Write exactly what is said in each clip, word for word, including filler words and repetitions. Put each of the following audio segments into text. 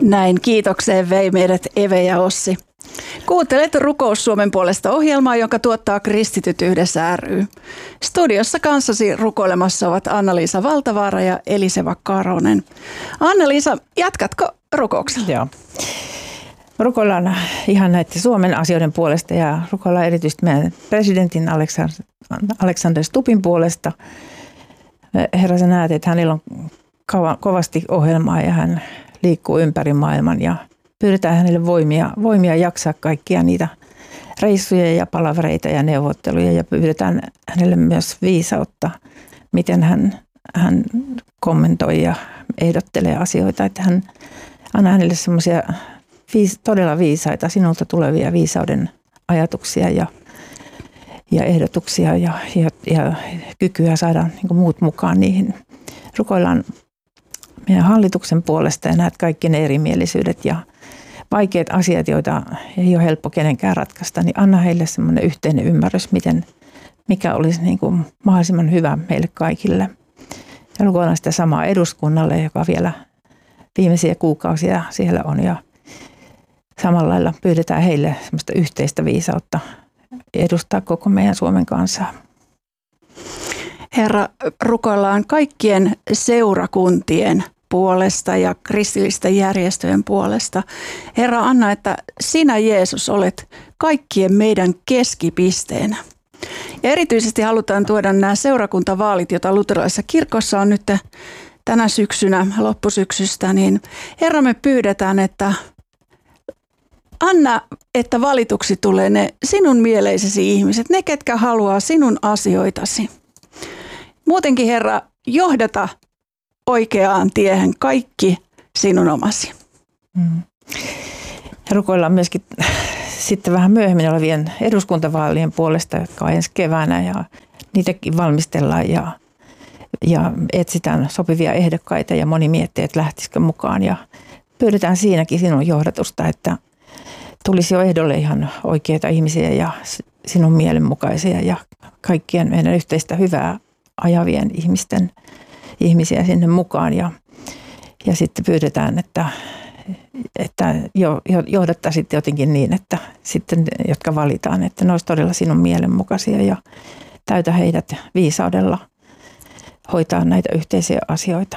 Näin kiitokseen vei meidät Eve ja Ossi. Kuuntelet Rukous Suomen puolesta -ohjelmaa, jonka tuottaa Kristityt yhdessä ry. Studiossa kanssasi rukoilemassa ovat Anna-Liisa Valtavaara ja Eliseva Karonen. Anna-Liisa, jatkatko rukouksella? Joo. Rukoillaan ihan näiden Suomen asioiden puolesta ja rukoillaan erityisesti meidän presidentin Alexander Stubbin puolesta. Herra, sä näet, että hänellä on kovasti ohjelmaa ja hän liikkuu ympäri maailman ja pyydetään hänelle voimia, voimia jaksaa kaikkia niitä reissuja ja palavereita ja neuvotteluja ja pyydetään hänelle myös viisautta, miten hän, hän kommentoi ja ehdottelee asioita, että hän antaa hänelle semmoisia viis, todella viisaita, sinulta tulevia viisauden ajatuksia ja, ja ehdotuksia ja, ja, ja kykyä saada niin kuin muut mukaan niihin. Rukoillaan meidän hallituksen puolesta ja näet kaikki ne erimielisyydet ja vaikeat asiat, joita ei ole helppo kenenkään ratkaista, niin anna heille semmoinen yhteinen ymmärrys, miten, mikä olisi niin kuin mahdollisimman hyvä meille kaikille. Ja rukoillaan sitä samaa eduskunnalle, joka vielä viimeisiä kuukausia siellä on ja samalla lailla pyydetään heille semmoista yhteistä viisautta edustaa koko meidän Suomen kansaa. Herra, rukoillaan kaikkien seurakuntien puolesta ja kristillisten järjestöjen puolesta. Herra, anna, että sinä Jeesus olet kaikkien meidän keskipisteenä. Ja erityisesti halutaan tuoda nämä seurakuntavaalit, joita luterilaisessa kirkossa on nyt tänä syksynä, loppusyksystä, niin Herra, me pyydetään, että anna, että valituksi tulee ne sinun mieleisesi ihmiset, ne ketkä haluaa sinun asioitasi. Muutenkin Herra, johdata oikeaan tiehen kaikki sinun omasi. Mm. Rukoillaan myöskin sitten vähän myöhemmin olevien eduskuntavaalien puolesta, jotka on ensi keväänä ja niitäkin valmistellaan ja, ja etsitään sopivia ehdokkaita ja moni miettii, että lähtisikö mukaan ja pyydetään siinäkin sinun johdatusta, että tulisi jo ehdolle ihan oikeita ihmisiä ja sinun mielenmukaisia ja kaikkien meidän yhteistä hyvää ajavien ihmisten ihmisiä sinne mukaan ja, ja sitten pyydetään, että, että jo, johdattaisit jotenkin niin, että sitten jotka valitaan, että ne olisi todella sinun mielenmukaisia ja täytä heidät viisaudella hoitaa näitä yhteisiä asioita.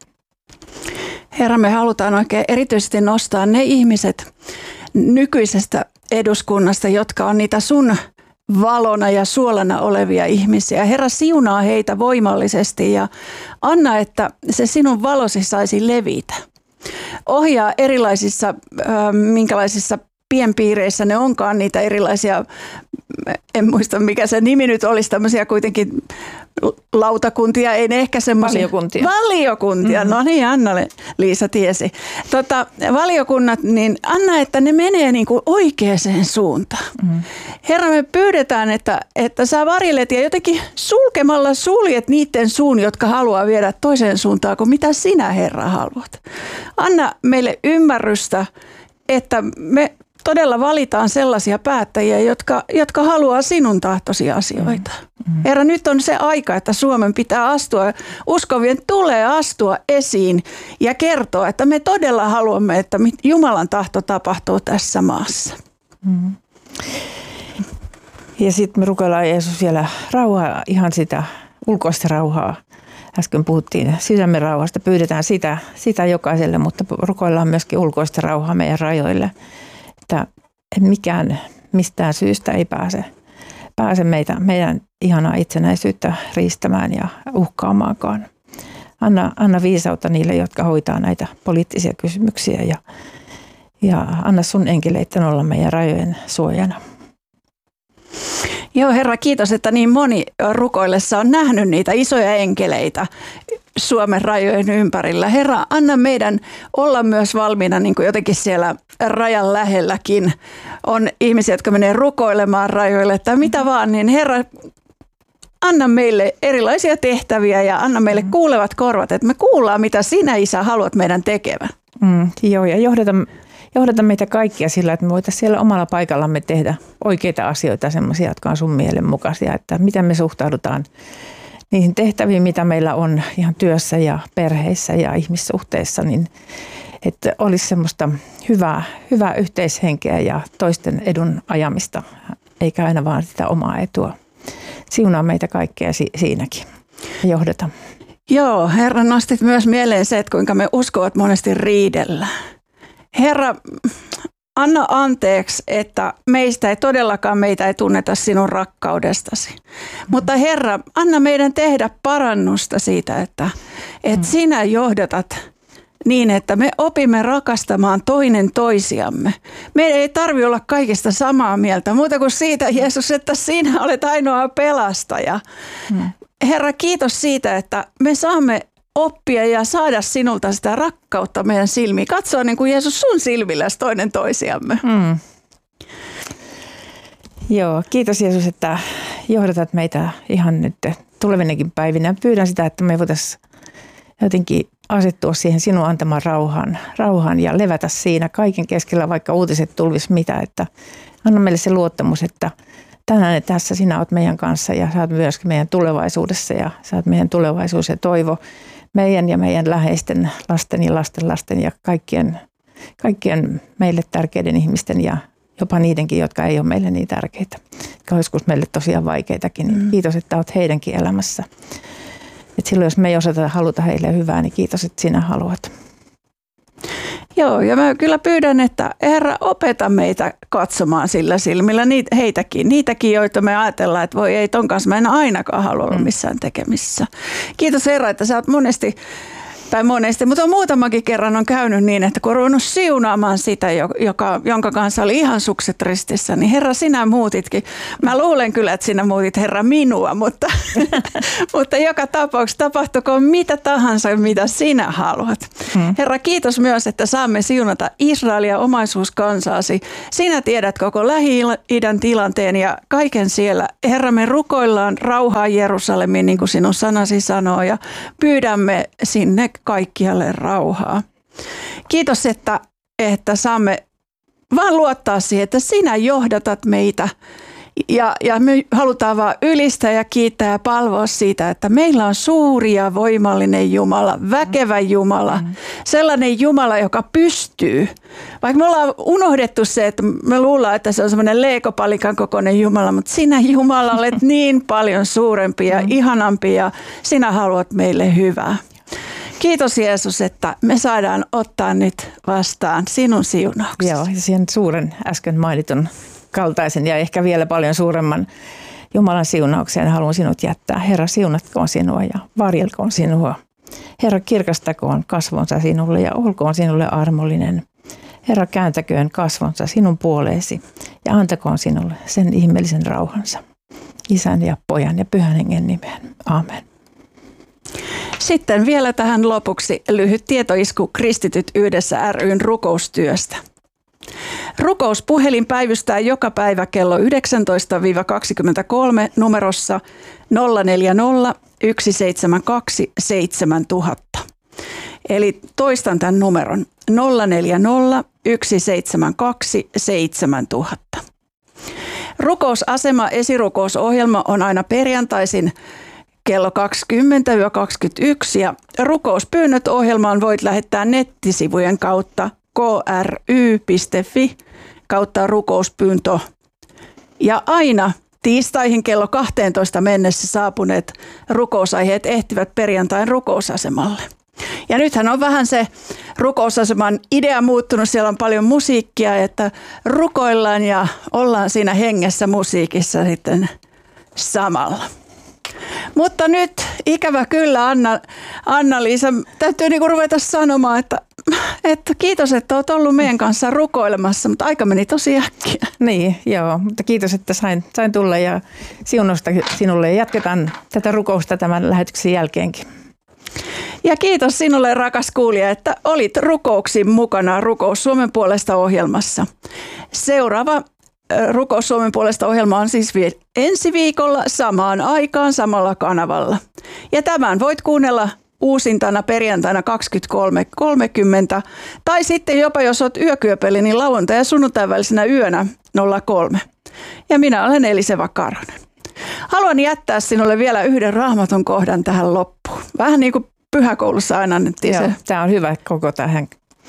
Herra, me halutaan oikein erityisesti nostaa ne ihmiset nykyisestä eduskunnasta, jotka on niitä sun valona ja suolana olevia ihmisiä. Herra, siunaa heitä voimallisesti ja anna, että se sinun valosi saisi levitä. Ohjaa erilaisissa, äh, minkälaisissa pienpiireissä ne onkaan niitä erilaisia, en muista mikä se nimi nyt olisi, tämmöisiä kuitenkin lautakuntia, ei ne ehkä semmoisia. Valiokuntia. Valiokuntia, mm-hmm. No niin, Anna-Liisa tiesi. Tota, valiokunnat, niin anna, että ne menee niin kuin oikeaan suuntaan. Mm-hmm. Herra, me pyydetään, että, että sä varjelet ja jotenkin sulkemalla suljet niiden suun, jotka haluaa viedä toiseen suuntaan kuin mitä sinä, Herra, haluat. Anna meille ymmärrystä, että me todella valitaan sellaisia päättäjiä, jotka, jotka haluaa sinun tahtosi asioita. Mm-hmm. Herra, nyt on se aika, että Suomen pitää astua, uskovien tulee astua esiin ja kertoa, että me todella haluamme, että Jumalan tahto tapahtuu tässä maassa. Mm-hmm. Ja sitten me rukoillaan Jeesus vielä rauhaa, ihan sitä ulkoista rauhaa. Äsken puhuttiin sydämen rauhasta, pyydetään sitä, sitä jokaiselle, mutta rukoillaan myöskin ulkoista rauhaa meidän rajoille. Että mikään mistään syystä ei pääse, pääse meitä, meidän ihanaa itsenäisyyttä riistämään ja uhkaamaankaan. Anna, anna viisautta niille, jotka hoitaa näitä poliittisia kysymyksiä ja, ja anna sun enkeleitten olla meidän rajojen suojana. Joo, Herra, kiitos, että niin moni rukoillessa on nähnyt niitä isoja enkeleitä Suomen rajojen ympärillä. Herra, anna meidän olla myös valmiina, niin kuin jotenkin siellä rajan lähelläkin on ihmisiä, jotka menee rukoilemaan rajoille tai mitä vaan, niin Herra, anna meille erilaisia tehtäviä ja anna meille kuulevat korvat, että me kuullaan, mitä sinä, Isä, haluat meidän tekevän. Mm, joo, ja johdata, johdata meitä kaikkia sillä, että me voitaisiin siellä omalla paikallamme tehdä oikeita asioita, sellaisia, jotka on sun mielen mukaisia, että miten me suhtaudutaan niihin tehtäviin, mitä meillä on ihan työssä ja perheissä ja ihmissuhteissa, niin että olisi semmoista hyvää, hyvää yhteishenkeä ja toisten edun ajamista, eikä aina vaan sitä omaa etua. Siunaa meitä kaikkea si- siinäkin ja johdeta. Joo, Herra, nostit myös mieleen se, että kuinka me uskovat monesti riidellään. Herra, anna anteeksi, että meistä ei todellakaan meitä ei tunneta sinun rakkaudestasi. Mm. Mutta Herra, anna meidän tehdä parannusta siitä, että, että mm. sinä johdatat niin, että me opimme rakastamaan toinen toisiamme. Meidän ei tarvitse olla kaikista samaa mieltä, muuta kuin siitä, Jeesus, että sinä olet ainoa pelastaja. Mm. Herra, kiitos siitä, että me saamme oppia ja saada sinulta sitä rakkautta meidän silmiin. Katsoa niin kuin Jeesus sun silmilläsi toinen toisiamme. Mm. Joo, kiitos Jeesus, että johdatat meitä ihan nyt tulevinakin päivinä. Pyydän sitä, että me voitaisiin jotenkin asettua siihen sinun antamaan rauhaan, rauhaan ja levätä siinä kaiken keskellä, vaikka uutiset tulisi mitä. Että anna meille se luottamus, että tänään ja tässä sinä olet meidän kanssa ja sä oot myöskin meidän tulevaisuudessa ja sä oot meidän tulevaisuus ja toivo meidän ja meidän läheisten lasten ja lasten lasten ja kaikkien, kaikkien meille tärkeiden ihmisten ja jopa niidenkin, jotka ei ole meille niin tärkeitä, jotka on joskus meille tosiaan vaikeitakin. Niin mm. Kiitos, että olet heidänkin elämässä. Et silloin, jos me ei osata haluta heille hyvää, niin kiitos, että sinä haluat. Joo, ja mä kyllä pyydän, että Herra, opeta meitä katsomaan sillä silmillä niitä, heitäkin, niitäkin, joita me ajatellaan, että voi ei ton kanssa mä en ainakaan halua olla missään tekemisissä. Kiitos Herra, että sä oot monesti, tai monesti, mutta muutamakin kerran on käynyt niin, että kun on ruvennut siunaamaan sitä, joka, jonka kanssa oli ihan sukset ristissä, niin Herra, sinä muutitkin. Mä luulen kyllä, että sinä muutit Herra minua, mutta, mutta joka tapauksessa tapahtukoon mitä tahansa, mitä sinä haluat. Hmm. Herra, kiitos myös, että saamme siunata Israelia omaisuuskansaasi. Sinä tiedät koko Lähi-idän tilanteen ja kaiken siellä. Herra, me rukoillaan rauhaa Jerusalemiin, niin kuin sinun sanasi sanoo, ja pyydämme sinne kaikkialle rauhaa. Kiitos, että, että saamme vaan luottaa siihen, että sinä johdatat meitä ja, ja me halutaan vaan ylistää ja kiittää ja palvoa siitä, että meillä on suuri ja voimallinen Jumala, väkevä Jumala, mm. sellainen Jumala, joka pystyy. Vaikka me ollaan unohdettu se, että me luullaan, että se on semmoinen leekopalikan kokoinen Jumala, mutta sinä Jumala olet niin paljon suurempi ja mm. ihanampi ja sinä haluat meille hyvää. Kiitos Jeesus, että me saadaan ottaa nyt vastaan sinun siunauksesi. Joo, ja siihen suuren äsken mainitun kaltaisen ja ehkä vielä paljon suuremman Jumalan siunaukseen haluan sinut jättää. Herra, siunatkoon sinua ja varjelkoon sinua. Herra, kirkastakoon kasvonsa sinulle ja olkoon sinulle armollinen. Herra, kääntäköön kasvonsa sinun puoleesi ja antakoon sinulle sen ihmeellisen rauhansa. Isän ja Pojan ja Pyhän Hengen nimeen. Amen. Sitten vielä tähän lopuksi lyhyt tietoisku Kristityt yhdessä ry:n rukoustyöstä. Rukouspuhelin päivystää joka päivä kello yhdeksäntoista kaksikymmentäkolme numerossa nolla neljä nolla yksi seitsemän kaksi seitsemän nolla nolla nolla. Eli toistan tämän numeron nolla neljä nolla yksi seitsemän kaksi seitsemän nolla nolla nolla. Rukousasema esirukousohjelma on aina perjantaisin kello kaksikymmentä kaksikymmentäyksi ja rukouspyynnöt ohjelmaan voit lähettää nettisivujen kautta k r y piste f i kautta rukouspyyntö. Ja aina tiistaihin kello kahteentoista mennessä saapuneet rukousaiheet ehtivät perjantain rukousasemalle. Ja nythän on vähän se rukousaseman idea muuttunut, siellä on paljon musiikkia, että rukoillaan ja ollaan siinä hengessä musiikissa sitten samalla. Mutta nyt ikävä kyllä Anna, Anna-Liisa, täytyy niinku ruveta sanomaan, että, että kiitos, että olet ollut meidän kanssa rukoilemassa, mutta aika meni tosi äkkiä. Niin, joo, mutta kiitos, että sain, sain tulla ja siunosta sinulle ja jatketaan tätä rukousta tämän lähetyksen jälkeenkin. Ja kiitos sinulle, rakas kuulija, että olit rukouksin mukana Rukous Suomen puolesta -ohjelmassa. Seuraava Rukous Suomen puolesta -ohjelma on siis ensi viikolla samaan aikaan samalla kanavalla. Ja tämän voit kuunnella uusintana perjantaina kaksikymmentäkolme kolmekymmentä tai sitten jopa jos olet yökyöpeli, niin lauantai- ja sunnuntain välisenä yönä nolla kolme. Ja minä olen Eliseva Karonen. Haluan jättää sinulle vielä yhden raamatun kohdan tähän loppuun. Vähän niin kuin pyhäkoulussa aina annettiin se. Tämä on hyvä koko tähän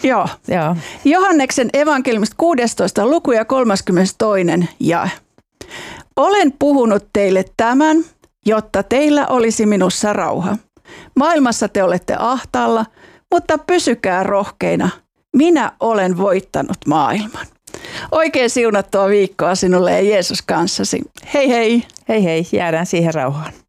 Joo. Joo. Johanneksen evankeliumista kuudestoista luku ja kolmaskymmenestoinen jae. Olen puhunut teille tämän, jotta teillä olisi minussa rauha. Maailmassa te olette ahtaalla, mutta pysykää rohkeina. Minä olen voittanut maailman. Oikein siunattua viikkoa sinulle ja Jeesus kanssasi. Hei hei! Hei hei, jäädään siihen rauhaan.